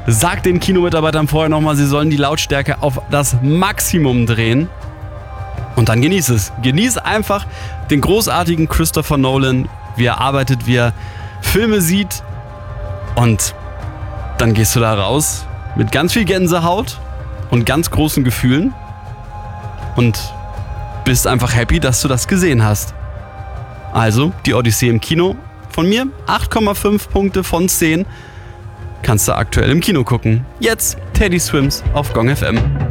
Sag den Kinomitarbeitern vorher nochmal, sie sollen die Lautstärke auf das Maximum drehen. Und dann genieß es. Genieß einfach den großartigen Christopher Nolan, wie er arbeitet, wie er Filme sieht. Und dann gehst du da raus mit ganz viel Gänsehaut und ganz großen Gefühlen und bist einfach happy, dass du das gesehen hast. Also, die Odyssee im Kino. Von mir 8,5 Punkte von 10. Kannst du aktuell im Kino gucken. Jetzt Teddy Swims auf Gong FM.